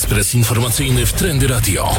Ekspres informacyjny w Trendy Radio.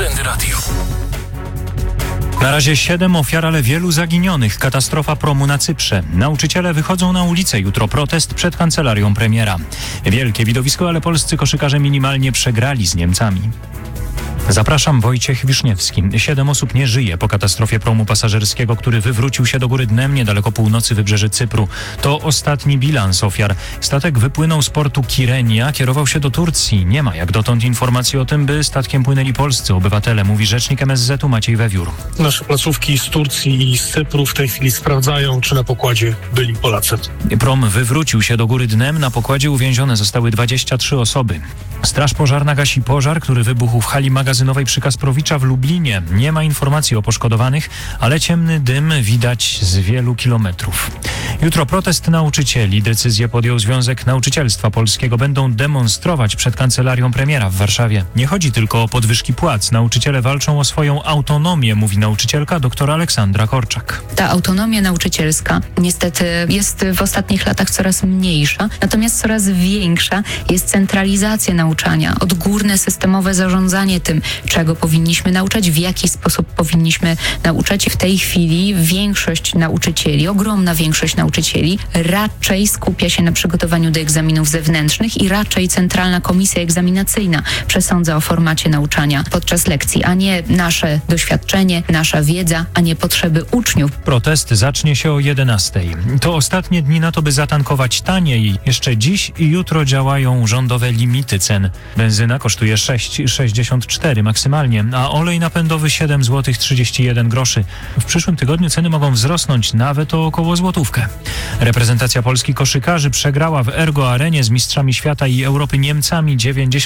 Na razie 7 ofiar, ale wielu zaginionych. Katastrofa promu na Cyprze. Nauczyciele wychodzą na ulicę. Jutro protest przed kancelarią premiera. Wielkie widowisko, ale polscy koszykarze minimalnie przegrali z Niemcami. Zapraszam, Wojciech Wiszniewski. 7 osób nie żyje po katastrofie promu pasażerskiego, który wywrócił się do góry dnem niedaleko północy wybrzeży Cypru. To ostatni bilans ofiar. Statek wypłynął z portu Kirenia, kierował się do Turcji. Nie ma jak dotąd informacji o tym, by statkiem płynęli polscy obywatele, mówi rzecznik MSZ-u Maciej Wewiór. Nasze placówki z Turcji i z Cypru w tej chwili sprawdzają, czy na pokładzie byli Polacy. Prom wywrócił się do góry dnem. Na pokładzie uwięzione zostały 23 osoby. Straż pożarna gasi pożar, który wybuchł w hali magazynowej przy Kasprowicza w Lublinie. Nie ma informacji o poszkodowanych, ale ciemny dym widać z wielu kilometrów. Jutro protest nauczycieli. Decyzję podjął Związek Nauczycielstwa Polskiego. Będą demonstrować przed kancelarią premiera w Warszawie. Nie chodzi tylko o podwyżki płac. Nauczyciele walczą o swoją autonomię, mówi nauczycielka dr Aleksandra Korczak. Ta autonomia nauczycielska niestety jest w ostatnich latach coraz mniejsza, natomiast coraz większa jest centralizacja nauczania, odgórne systemowe zarządzanie tym, czego powinniśmy nauczać, w jaki sposób powinniśmy nauczać. W tej chwili większość nauczycieli, ogromna większość nauczycieli raczej skupia się na przygotowaniu do egzaminów zewnętrznych i raczej Centralna Komisja Egzaminacyjna przesądza o formacie nauczania podczas lekcji, a nie nasze doświadczenie, nasza wiedza, a nie potrzeby uczniów. Protest zacznie się o 11:00. To ostatnie dni na to, by zatankować taniej. Jeszcze dziś i jutro działają rządowe limity cen. Benzyna kosztuje 6,64 maksymalnie, a olej napędowy 7,31 zł. W przyszłym tygodniu ceny mogą wzrosnąć nawet o około złotówkę. Reprezentacja Polski koszykarzy przegrała w Ergo Arenie z mistrzami świata i Europy Niemcami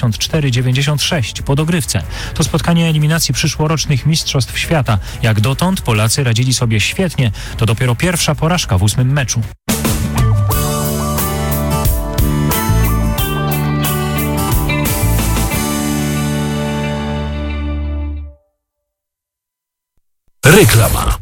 94-96 po dogrywce. To spotkanie eliminacji przyszłorocznych mistrzostw świata. Jak dotąd Polacy radzili sobie świetnie. To dopiero pierwsza porażka w 8. meczu. Reklama.